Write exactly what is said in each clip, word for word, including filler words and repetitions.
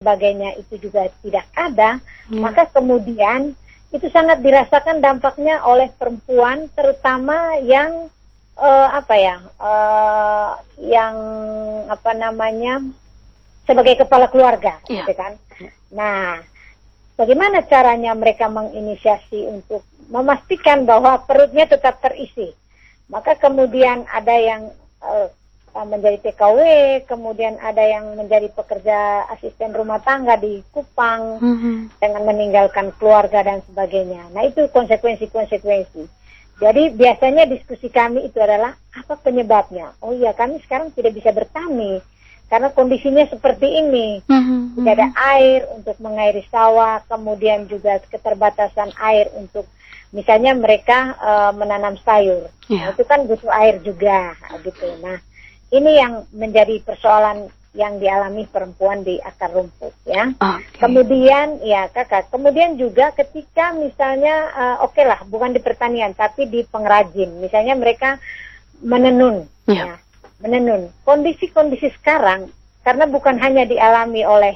sebagainya itu juga tidak ada, hmm. maka kemudian itu sangat dirasakan dampaknya oleh perempuan, terutama yang uh, apa ya, uh, yang apa namanya sebagai kepala keluarga, yeah. gitu kan. Nah, bagaimana caranya mereka menginisiasi untuk memastikan bahwa perutnya tetap terisi? Maka kemudian ada yang uh, menjadi T K W, kemudian ada yang menjadi pekerja asisten rumah tangga di Kupang mm-hmm. dengan meninggalkan keluarga dan sebagainya. Nah, itu konsekuensi-konsekuensi. Jadi biasanya diskusi kami itu adalah apa penyebabnya? Oh iya, kami sekarang tidak bisa bertani karena kondisinya seperti ini. Mm-hmm. Tidak ada air untuk mengairi sawah, kemudian juga keterbatasan air untuk misalnya mereka uh, menanam sayur. Yeah. Nah, itu kan butuh air juga gitu. Nah, ini yang menjadi persoalan yang dialami perempuan di akar rumput, ya. Okay. Kemudian, ya kakak, kemudian juga ketika misalnya, uh, oke okay lah, bukan di pertanian, tapi di pengrajin, misalnya mereka menenun, yeah. ya, menenun. Kondisi-kondisi sekarang, karena bukan hanya dialami oleh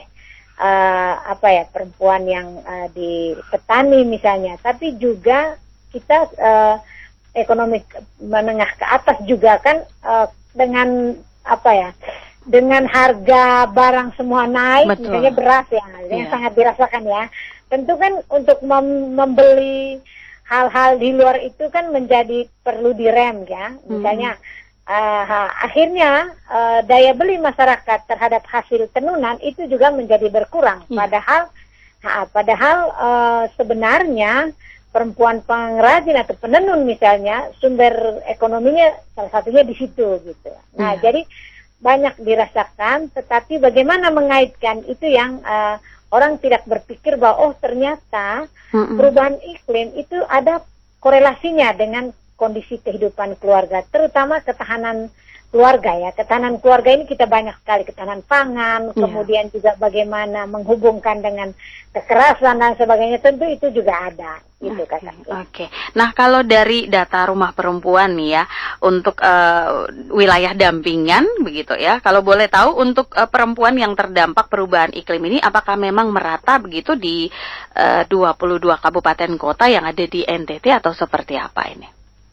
uh, apa ya perempuan yang uh, di petani misalnya, tapi juga kita uh, ekonomi menengah ke atas juga kan. Uh, dengan apa ya, dengan harga barang semua naik, betul. Misalnya beras ya, yang yeah. sangat dirasakan ya. Tentu kan untuk mem membeli hal-hal di luar itu kan menjadi perlu direm ya. Misalnya mm-hmm. uh, akhirnya uh, daya beli masyarakat terhadap hasil tenunan itu juga menjadi berkurang. Yeah. Padahal, ha, padahal uh, sebenarnya perempuan pengrajin atau penenun misalnya sumber ekonominya salah satunya di situ gitu. Nah, yeah. jadi banyak dirasakan, tetapi bagaimana mengaitkan itu yang uh, orang tidak berpikir bahwa oh ternyata mm-mm. perubahan iklim itu ada korelasinya dengan kondisi kehidupan keluarga, terutama ketahanan keluarga ya. Ketahanan keluarga ini kita banyak sekali, ketahanan pangan, yeah. kemudian juga bagaimana menghubungkan dengan kekerasan dan sebagainya, tentu itu juga ada. Gitu, Oke, okay, okay. Nah kalau dari data rumah perempuan nih ya, untuk uh, wilayah dampingan begitu ya, kalau boleh tahu untuk uh, perempuan yang terdampak perubahan iklim ini, apakah memang merata begitu di uh, dua puluh dua kabupaten kota yang ada di N T T atau seperti apa ini?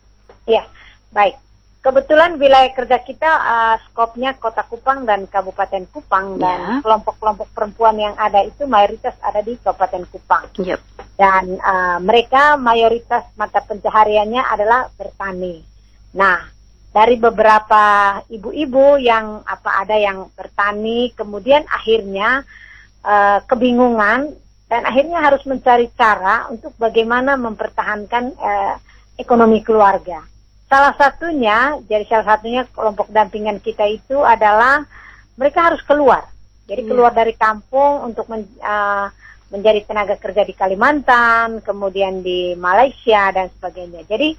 Ya, baik. Kebetulan wilayah kerja kita uh, skopnya Kota Kupang dan Kabupaten Kupang, dan kelompok-kelompok yeah. perempuan yang ada itu mayoritas ada di Kabupaten Kupang. Yep. Dan uh, mereka mayoritas mata pencahariannya adalah bertani. Nah, dari beberapa ibu-ibu yang apa ada yang bertani, kemudian akhirnya uh, kebingungan dan akhirnya harus mencari cara untuk bagaimana mempertahankan uh, ekonomi keluarga. Salah satunya, jadi salah satunya kelompok dampingan kita itu adalah mereka harus keluar. Jadi keluar dari kampung untuk men, uh, menjadi tenaga kerja di Kalimantan, kemudian di Malaysia dan sebagainya. Jadi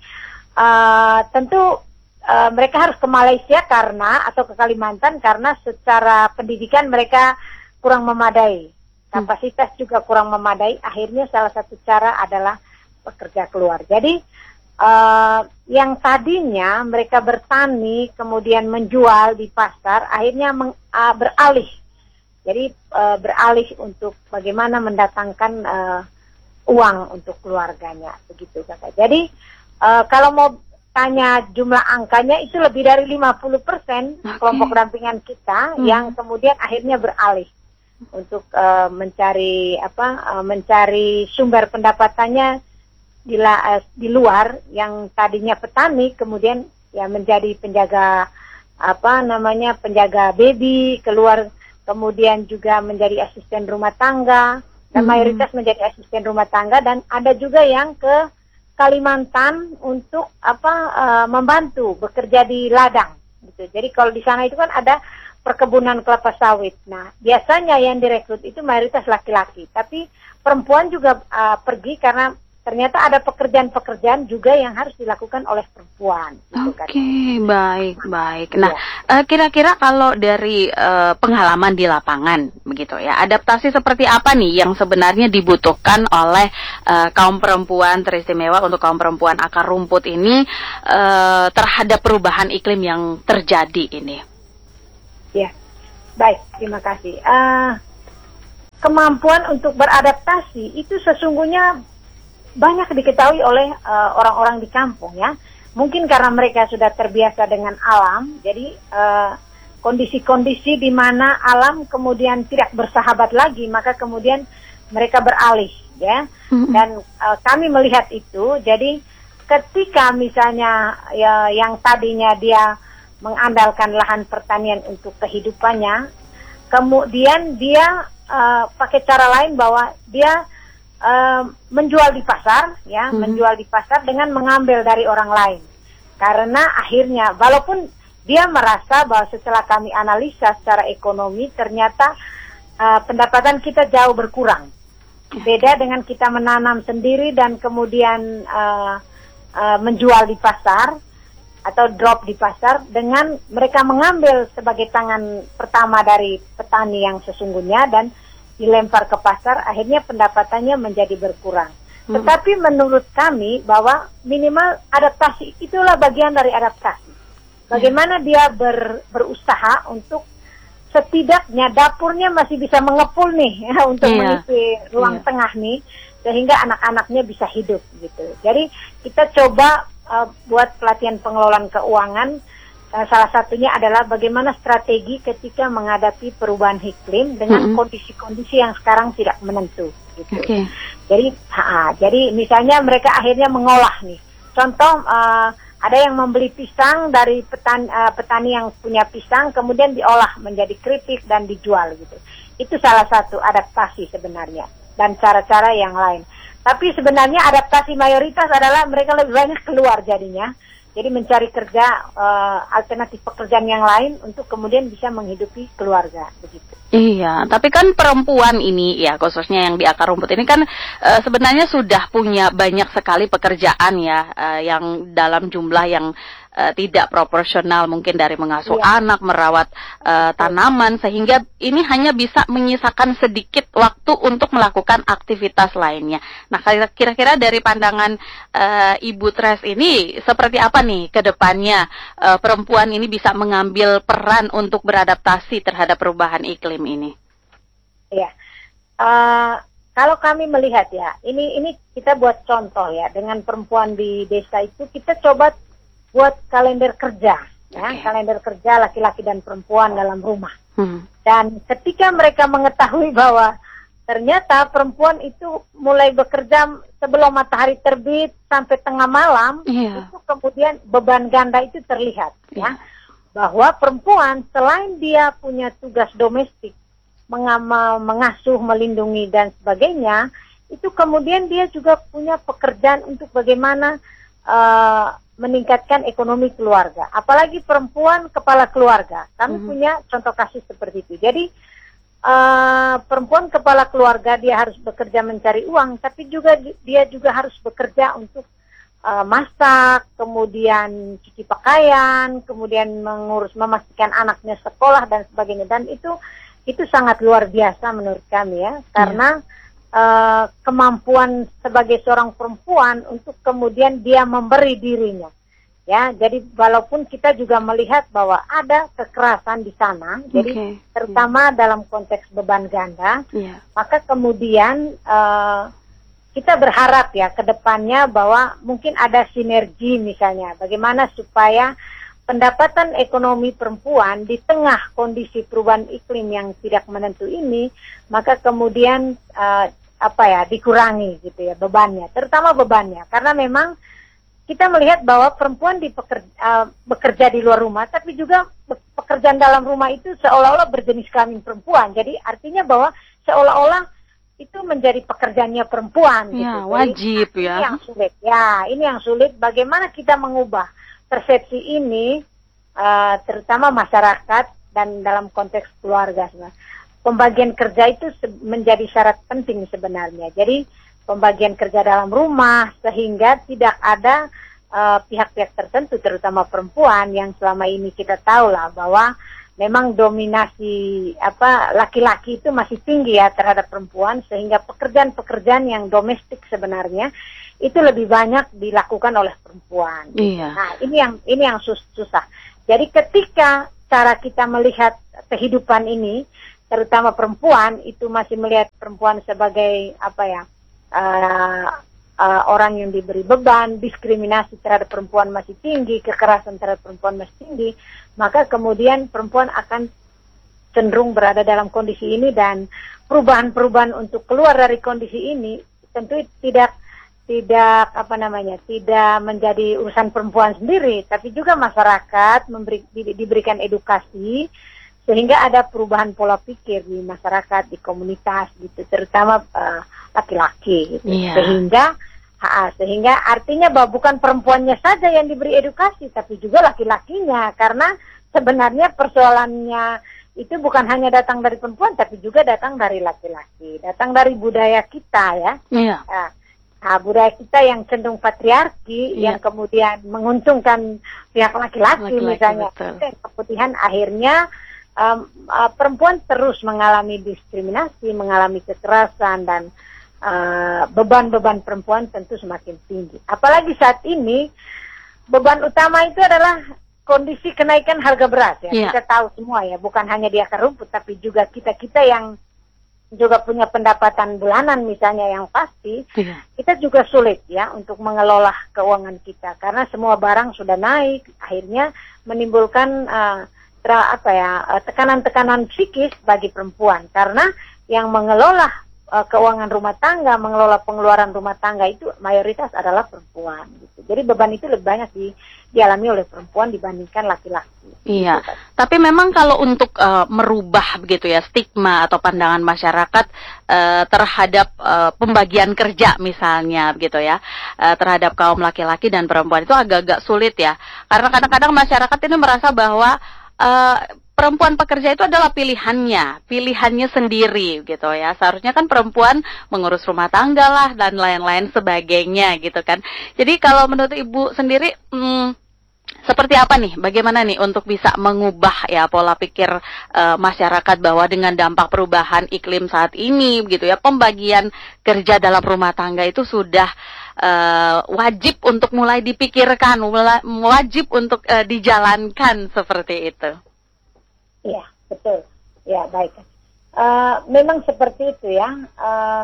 uh, tentu uh, mereka harus ke Malaysia karena atau ke Kalimantan karena secara pendidikan mereka kurang memadai. Kapasitas juga kurang memadai. Akhirnya salah satu cara adalah bekerja keluar. Jadi Uh, yang tadinya mereka bertani kemudian menjual di pasar akhirnya meng, uh, beralih jadi uh, beralih untuk bagaimana mendatangkan uh, uang untuk keluarganya begitu kakak. Jadi uh, kalau mau tanya jumlah angkanya itu lebih dari lima puluh persen okay. kelompok dampingan kita hmm. yang kemudian akhirnya beralih untuk uh, mencari apa uh, mencari sumber pendapatannya Di, la, di luar yang tadinya petani kemudian ya menjadi penjaga apa namanya penjaga baby keluar, kemudian juga menjadi asisten rumah tangga dan hmm. mayoritas menjadi asisten rumah tangga, dan ada juga yang ke Kalimantan untuk apa uh, membantu bekerja di ladang gitu. Jadi kalau di sana itu kan ada perkebunan kelapa sawit. Nah, biasanya yang direkrut itu mayoritas laki-laki, tapi perempuan juga uh, pergi karena ternyata ada pekerjaan-pekerjaan juga yang harus dilakukan oleh perempuan. Gitu Oke, okay, kan. baik, baik. Nah, ya. uh, kira-kira kalau dari uh, pengalaman di lapangan, begitu ya, adaptasi seperti apa nih yang sebenarnya dibutuhkan oleh uh, kaum perempuan teristimewa untuk kaum perempuan akar rumput ini uh, terhadap perubahan iklim yang terjadi ini? Ya, baik, terima kasih. Uh, kemampuan untuk beradaptasi itu sesungguhnya banyak diketahui oleh uh, orang-orang di kampung ya. Mungkin karena mereka sudah terbiasa dengan alam, jadi uh, kondisi-kondisi di mana alam kemudian tidak bersahabat lagi, maka kemudian mereka beralih ya. Mm-hmm. Dan uh, kami melihat itu, jadi ketika misalnya ya, yang tadinya dia mengandalkan lahan pertanian untuk kehidupannya, kemudian dia uh, pakai cara lain bahwa dia uh, menjual di pasar, ya, hmm. menjual di pasar dengan mengambil dari orang lain. Karena akhirnya, walaupun dia merasa bahwa setelah kami analisa secara ekonomi, ternyata uh, pendapatan kita jauh berkurang. Beda dengan kita menanam sendiri dan kemudian uh, uh, menjual di pasar, atau drop di pasar, dengan mereka mengambil sebagai tangan pertama dari petani yang sesungguhnya dan dilempar ke pasar, akhirnya pendapatannya menjadi berkurang. Hmm. Tetapi menurut kami bahwa minimal adaptasi itulah bagian dari adaptasi. Bagaimana dia ber, berusaha untuk setidaknya dapurnya masih bisa mengepul nih ya, untuk yeah. mengisi ruang yeah. tengah nih, sehingga anak-anaknya bisa hidup gitu. Jadi kita coba Uh, buat pelatihan pengelolaan keuangan, uh, salah satunya adalah bagaimana strategi ketika menghadapi perubahan iklim dengan mm-hmm. kondisi-kondisi yang sekarang tidak menentu. Gitu. Okay. Jadi, ha, jadi misalnya mereka akhirnya mengolah nih. Contoh, uh, ada yang membeli pisang dari petani, uh, petani yang punya pisang, kemudian diolah menjadi keripik dan dijual gitu. Itu salah satu adaptasi sebenarnya, dan cara-cara yang lain. Tapi sebenarnya adaptasi mayoritas adalah mereka lebih banyak keluar jadinya. Jadi mencari kerja, uh, alternatif pekerjaan yang lain untuk kemudian bisa menghidupi keluarga, begitu. Iya, tapi kan perempuan ini ya, khususnya yang di akar rumput ini kan uh, sebenarnya sudah punya banyak sekali pekerjaan ya, uh, yang dalam jumlah yang uh, tidak proporsional, mungkin dari mengasuh iya. anak, merawat uh, tanaman, sehingga ini hanya bisa menyisakan sedikit waktu untuk melakukan aktivitas lainnya. Nah, kira-kira dari pandangan uh, Ibu Tres ini seperti apa nih ke depannya uh, perempuan ini bisa mengambil peran untuk beradaptasi terhadap perubahan iklim ini? Ya, uh, kalau kami melihat ya, ini ini kita buat contoh ya, dengan perempuan di desa itu kita coba buat kalender kerja, ya, okay. kalender kerja laki-laki dan perempuan dalam rumah. Hmm. Dan ketika mereka mengetahui bahwa ternyata perempuan itu mulai bekerja sebelum matahari terbit sampai tengah malam, yeah. itu kemudian beban ganda itu terlihat, yeah. ya, bahwa perempuan selain dia punya tugas domestik, mengamal, mengasuh, melindungi dan sebagainya, itu kemudian dia juga punya pekerjaan untuk bagaimana uh, meningkatkan ekonomi keluarga. Apalagi perempuan kepala keluarga. Kami mm-hmm. punya contoh kasus seperti itu. Jadi uh, perempuan kepala keluarga dia harus bekerja mencari uang, tapi juga dia juga harus bekerja untuk uh, masak, kemudian cuci pakaian, kemudian mengurus, memastikan anaknya sekolah dan sebagainya. Dan itu itu sangat luar biasa menurut kami ya, karena yeah. Uh, kemampuan sebagai seorang perempuan untuk kemudian dia memberi dirinya, ya. Jadi walaupun kita juga melihat bahwa ada kekerasan di sana, okay. jadi terutama yeah. dalam konteks beban ganda, yeah. maka kemudian uh, kita berharap ya ke depannya bahwa mungkin ada sinergi misalnya, bagaimana supaya pendapatan ekonomi perempuan di tengah kondisi perubahan iklim yang tidak menentu ini, maka kemudian uh, apa ya dikurangi gitu ya bebannya, terutama bebannya, karena memang kita melihat bahwa perempuan di pekerja, uh, bekerja di luar rumah, tapi juga pekerjaan dalam rumah itu seolah-olah berjenis kelamin perempuan. Jadi artinya bahwa seolah-olah itu menjadi pekerjaannya perempuan. Ya, gitu. wajib Jadi, ya. Ini yang sulit. Ya, ini yang sulit. Bagaimana kita mengubah persepsi ini, uh, terutama masyarakat dan dalam konteks keluarga sebenarnya. Pembagian kerja itu menjadi syarat penting sebenarnya. Jadi pembagian kerja dalam rumah sehingga tidak ada uh, pihak-pihak tertentu, terutama perempuan yang selama ini kita tahu lah bahwa memang dominasi apa laki-laki itu masih tinggi ya terhadap perempuan, sehingga pekerjaan-pekerjaan yang domestik sebenarnya itu lebih banyak dilakukan oleh perempuan. Iya. Nah ini yang ini yang sus susah. Jadi ketika cara kita melihat kehidupan ini, terutama perempuan itu masih melihat perempuan sebagai apa ya uh, uh, orang yang diberi beban, diskriminasi terhadap perempuan masih tinggi, kekerasan terhadap perempuan masih tinggi, maka kemudian perempuan akan cenderung berada dalam kondisi ini, dan perubahan-perubahan untuk keluar dari kondisi ini tentu tidak tidak apa namanya tidak menjadi urusan perempuan sendiri, tapi juga masyarakat memberi, di, diberikan edukasi sehingga ada perubahan pola pikir di masyarakat, di komunitas gitu, terutama uh, laki-laki gitu. Yeah. Sehingga ha, sehingga artinya bahwa bukan perempuannya saja yang diberi edukasi, tapi juga laki-lakinya, karena sebenarnya persoalannya itu bukan hanya datang dari perempuan, tapi juga datang dari laki-laki, datang dari budaya kita ya. Yeah. Nah, Nah, budaya kita yang cenderung patriarki, Iya. yang kemudian menguntungkan pihak laki-laki, Laki-laki, misalnya, betul. itu yang kemudian akhirnya um, uh, perempuan terus mengalami diskriminasi, mengalami kekerasan, dan uh, beban-beban perempuan tentu semakin tinggi. Apalagi saat ini, beban utama itu adalah kondisi kenaikan harga beras. Ya. Iya. Kita tahu semua ya, bukan hanya di akar rumput, tapi juga kita-kita yang juga punya pendapatan bulanan misalnya yang pasti, Iya. kita juga sulit ya untuk mengelola keuangan kita karena semua barang sudah naik, akhirnya menimbulkan uh, tra, apa ya uh, tekanan-tekanan psikis bagi perempuan, karena yang mengelola uh, keuangan rumah tangga, mengelola pengeluaran rumah tangga itu mayoritas adalah perempuan gitu. Jadi beban itu lebih banyak di, dialami oleh perempuan dibandingkan laki-laki. Iya, Gitu. tapi memang kalau untuk uh, merubah begitu ya stigma atau pandangan masyarakat uh, terhadap uh, pembagian kerja misalnya begitu ya, uh, terhadap kaum laki-laki dan perempuan itu agak-agak sulit ya, karena kadang-kadang masyarakat ini merasa bahwa uh, perempuan pekerja itu adalah pilihannya, pilihannya sendiri gitu ya. Seharusnya kan perempuan mengurus rumah tangga lah dan lain-lain sebagainya gitu kan. Jadi kalau menurut Ibu sendiri, hmm, seperti apa nih? Bagaimana nih untuk bisa mengubah ya pola pikir uh, masyarakat bahwa dengan dampak perubahan iklim saat ini begitu ya, pembagian kerja dalam rumah tangga itu sudah uh, wajib untuk mulai dipikirkan, mulai, wajib untuk uh, dijalankan seperti itu. Iya, betul. Ya, baik. Uh, memang seperti itu ya. Uh,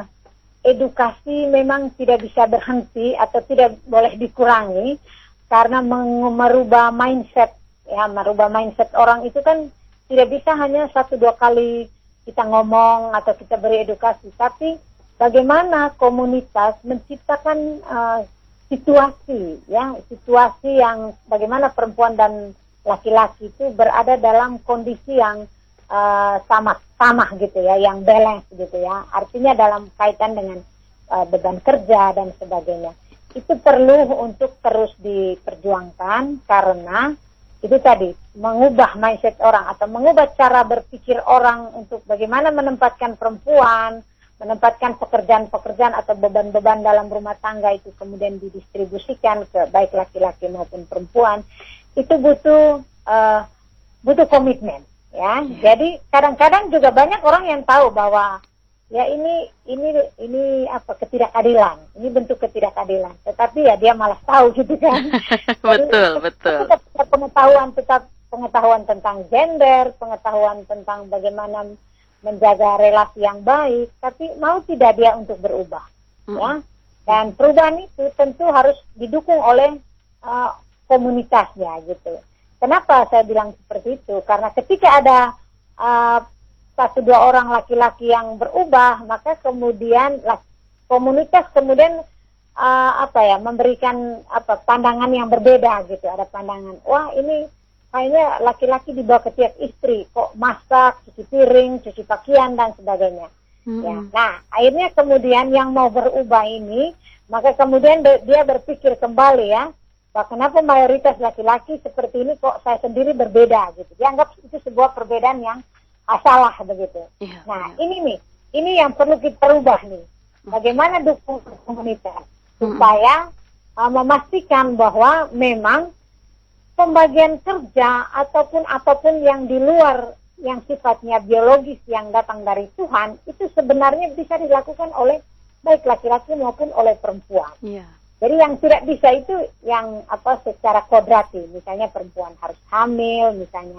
edukasi memang tidak bisa berhenti atau tidak boleh dikurangi. Karena merubah mindset, ya merubah mindset orang itu kan tidak bisa hanya satu dua kali kita ngomong atau kita beri edukasi, tapi bagaimana komunitas menciptakan uh, situasi, ya situasi yang bagaimana perempuan dan laki-laki itu berada dalam kondisi yang uh, sama sama gitu ya, yang balance gitu ya. Artinya dalam kaitan dengan uh, beban kerja dan sebagainya. Itu perlu untuk terus diperjuangkan karena itu tadi mengubah mindset orang atau mengubah cara berpikir orang untuk bagaimana menempatkan perempuan, menempatkan pekerjaan-pekerjaan atau beban-beban dalam rumah tangga itu kemudian didistribusikan ke baik laki-laki maupun perempuan, itu butuh uh, butuh komitmen ya. Hmm. Jadi kadang-kadang juga banyak orang yang tahu bahwa ya ini ini ini apa ketidakadilan, ini bentuk ketidakadilan. Tetapi ya dia malas tahu gitu kan. Betul, Jadi, betul. Tetap pengetahuan tetap pengetahuan tentang gender, pengetahuan tentang bagaimana menjaga relasi yang baik, tapi mau tidak dia untuk berubah, hmm. ya. Dan perubahan itu tentu harus didukung oleh uh, komunitasnya gitu. Kenapa saya bilang seperti itu? Karena ketika ada uh, satu dua orang laki-laki yang berubah, maka kemudian lah, komunitas kemudian uh, apa ya memberikan apa pandangan yang berbeda gitu. Ada pandangan, wah ini kayaknya laki-laki dibawa ke tiap istri, kok masak, cuci piring, cuci pakaian dan sebagainya. Mm-hmm. Ya, nah akhirnya kemudian yang mau berubah ini, maka kemudian de- dia berpikir kembali ya, wah kenapa mayoritas laki-laki seperti ini kok saya sendiri berbeda gitu. Dianggap itu sebuah perbedaan yang salah begitu. Ya, nah ya. ini nih, ini yang perlu kita rubah nih. Bagaimana dukung komunitas supaya uh, memastikan bahwa memang pembagian kerja ataupun apapun yang di luar yang sifatnya biologis yang datang dari Tuhan itu sebenarnya bisa dilakukan oleh baik laki-laki maupun oleh perempuan. Ya. Jadi yang tidak bisa itu yang apa secara kodrati, misalnya perempuan harus hamil, misalnya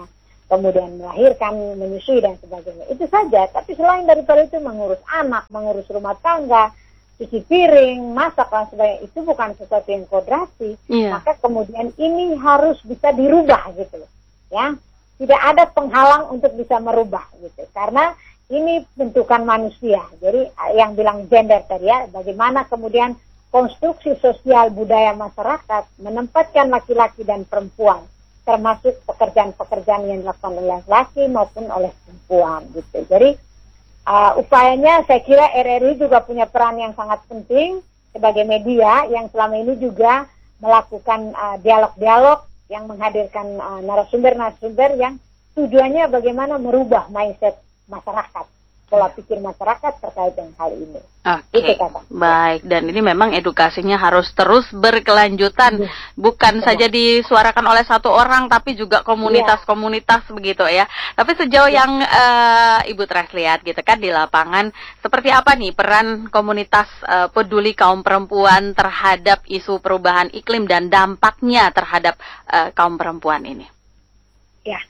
kemudian melahirkan, menyusui dan sebagainya. Itu saja, tapi selain daripada itu mengurus anak, mengurus rumah tangga, cuci piring, masak dan sebagainya, itu bukan sesuatu yang kodrati. Iya. Maka kemudian ini harus bisa dirubah gitu loh. Ya, tidak ada penghalang untuk bisa merubah gitu. Karena ini bentukan manusia. Jadi yang bilang gender tadi ya, bagaimana kemudian konstruksi sosial budaya masyarakat menempatkan laki-laki dan perempuan, termasuk pekerjaan-pekerjaan yang dilakukan oleh laki-laki maupun oleh perempuan gitu. Jadi Uh, upayanya saya kira R R I juga punya peran yang sangat penting sebagai media yang selama ini juga melakukan uh, dialog-dialog yang menghadirkan uh, narasumber-narasumber yang tujuannya bagaimana merubah mindset masyarakat, pola pikir masyarakat terkait dengan hal ini. Oke, okay. Baik. Dan ini memang edukasinya harus terus berkelanjutan, ya. Bukan ya. saja disuarakan oleh satu orang, tapi juga komunitas-komunitas ya. begitu ya. Tapi sejauh ya. yang uh, Ibu Tres lihat gitu kan di lapangan, seperti apa nih peran komunitas uh, peduli kaum perempuan terhadap isu perubahan iklim dan dampaknya terhadap uh, kaum perempuan ini? Ya,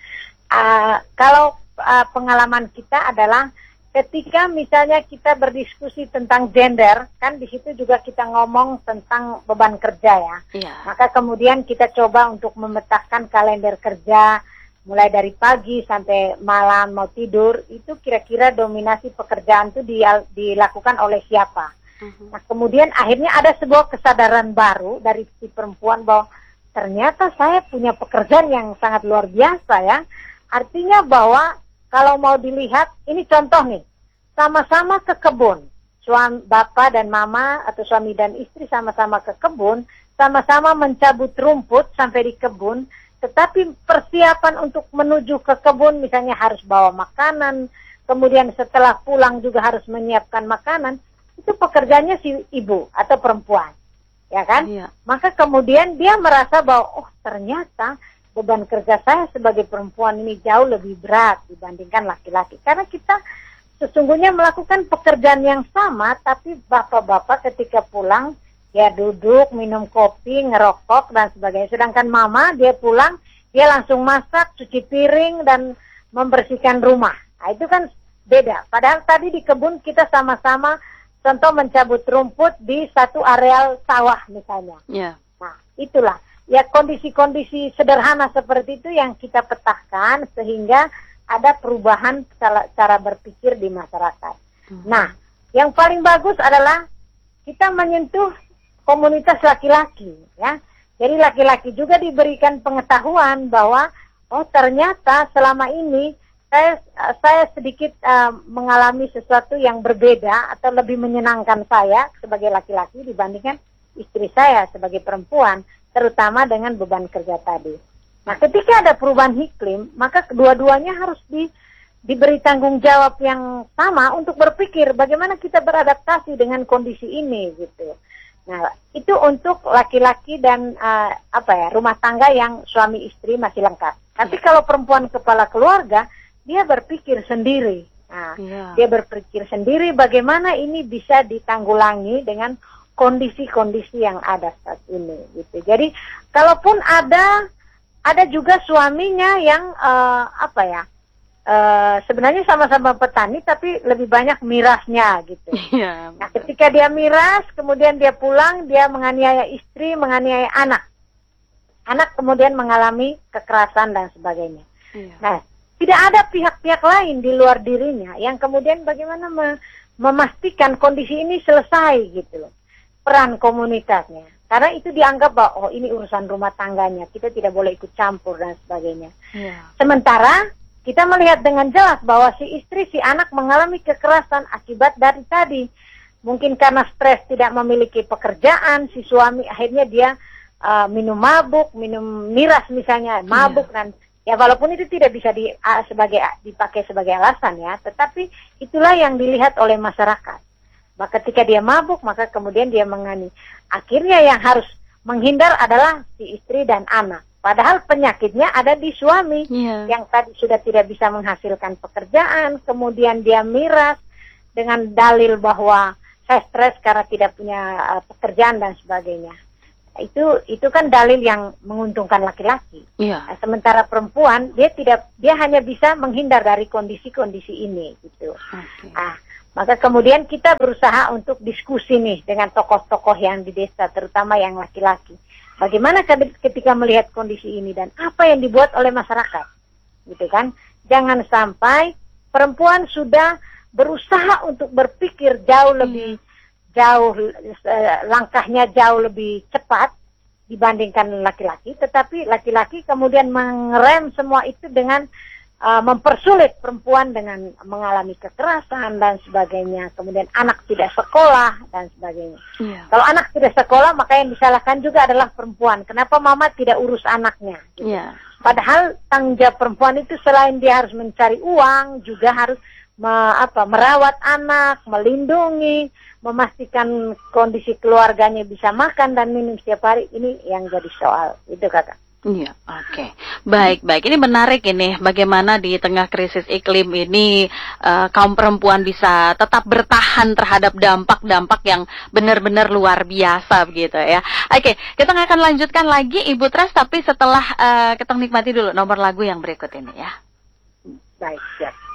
uh, kalau uh, pengalaman kita adalah ketika misalnya kita berdiskusi tentang gender, kan di situ juga kita ngomong tentang beban kerja ya. Iya. Maka kemudian kita coba untuk memetakan kalender kerja, mulai dari pagi sampai malam mau tidur, itu kira-kira dominasi pekerjaan itu di, dilakukan oleh siapa. Uh-huh. Nah kemudian akhirnya ada sebuah kesadaran baru dari si perempuan bahwa ternyata saya punya pekerjaan yang sangat luar biasa ya. Artinya bahwa kalau mau dilihat, ini contoh nih, sama-sama ke kebun, suami, bapak dan mama atau suami dan istri sama-sama ke kebun, sama-sama mencabut rumput sampai di kebun, tetapi persiapan untuk menuju ke kebun misalnya harus bawa makanan, kemudian setelah pulang juga harus menyiapkan makanan, itu pekerjaannya si ibu atau perempuan, ya kan? Iya. Maka kemudian dia merasa bahwa, oh ternyata beban kerja saya sebagai perempuan ini jauh lebih berat dibandingkan laki-laki. Karena kita sesungguhnya melakukan pekerjaan yang sama, tapi bapak-bapak ketika pulang, dia duduk, minum kopi, ngerokok, dan sebagainya. Sedangkan mama, dia pulang, dia langsung masak, cuci piring, dan membersihkan rumah. Nah, itu kan beda. Padahal tadi di kebun kita sama-sama, contoh mencabut rumput di satu areal sawah misalnya. Yeah. Nah, itulah. Ya kondisi-kondisi sederhana seperti itu yang kita petakan sehingga ada perubahan cara, cara berpikir di masyarakat. Hmm. Nah, yang paling bagus adalah kita menyentuh komunitas laki-laki, ya. Jadi laki-laki juga diberikan pengetahuan bahwa oh ternyata selama ini saya saya sedikit uh, mengalami sesuatu yang berbeda atau lebih menyenangkan saya sebagai laki-laki dibandingkan istri saya sebagai perempuan, terutama dengan beban kerja tadi. Nah, ketika ada perubahan iklim, maka kedua-duanya harus di, diberi tanggung jawab yang sama untuk berpikir bagaimana kita beradaptasi dengan kondisi ini, gitu. Nah, itu untuk laki-laki dan uh, apa ya rumah tangga yang suami istri masih lengkap. Tapi ya. Kalau perempuan kepala keluarga, dia berpikir sendiri. Nah, ya. Dia berpikir sendiri bagaimana ini bisa ditanggulangi dengan kondisi-kondisi yang ada saat ini gitu. Jadi kalaupun ada ada juga suaminya yang uh, apa ya uh, sebenarnya sama-sama petani tapi lebih banyak mirasnya gitu. Ya, nah ketika dia miras kemudian dia pulang dia menganiaya istri, menganiaya anak. Anak kemudian mengalami kekerasan dan sebagainya. Ya. Nah tidak ada pihak-pihak lain di luar dirinya yang kemudian bagaimana me- memastikan kondisi ini selesai gitu loh. Peran komunitasnya, karena itu dianggap bahwa oh ini urusan rumah tangganya, kita tidak boleh ikut campur dan sebagainya. Yeah. Sementara kita melihat dengan jelas bahwa si istri, si anak mengalami kekerasan akibat dari tadi. Mungkin karena stres tidak memiliki pekerjaan, si suami akhirnya dia uh, minum mabuk, minum miras misalnya, mabuk yeah. dan ya walaupun itu tidak bisa di, uh, sebagai dipakai sebagai alasan ya, tetapi itulah yang dilihat oleh masyarakat. Maka ketika dia mabuk, maka kemudian dia mengani. Akhirnya yang harus menghindar adalah si istri dan anak. Padahal penyakitnya ada di suami yeah. yang tadi sudah tidak bisa menghasilkan pekerjaan, kemudian dia miras dengan dalil bahwa saya stres karena tidak punya uh, pekerjaan dan sebagainya. Itu itu kan dalil yang menguntungkan laki-laki. Iya. Nah, sementara perempuan dia tidak dia hanya bisa menghindar dari kondisi-kondisi ini gitu. Okay. Ah, maka kemudian kita berusaha untuk diskusi nih dengan tokoh-tokoh yang di desa, terutama yang laki-laki. Bagaimana ketika melihat kondisi ini dan apa yang dibuat oleh masyarakat, gitu kan? Jangan sampai perempuan sudah berusaha untuk berpikir jauh lebih jauh eh, langkahnya jauh lebih cepat dibandingkan laki-laki, tetapi laki-laki kemudian mengerem semua itu dengan uh, mempersulit perempuan dengan mengalami kekerasan dan sebagainya. Kemudian anak tidak sekolah dan sebagainya. Yeah. Kalau anak tidak sekolah, maka yang disalahkan juga adalah perempuan. Kenapa mama tidak urus anaknya? Gitu. Yeah. Padahal tanggung jawab perempuan itu selain dia harus mencari uang, juga harus me, apa, merawat anak, melindungi, memastikan kondisi keluarganya bisa makan dan minum setiap hari. Ini yang jadi soal itu, kakak. Iya, oke. Okay. Baik, baik. Ini menarik ini, bagaimana di tengah krisis iklim ini uh, kaum perempuan bisa tetap bertahan terhadap dampak-dampak yang benar-benar luar biasa begitu ya. Oke, okay, kita akan lanjutkan lagi Ibu Tres, tapi setelah uh, kita nikmati dulu nomor lagu yang berikut ini ya. Baik, siap.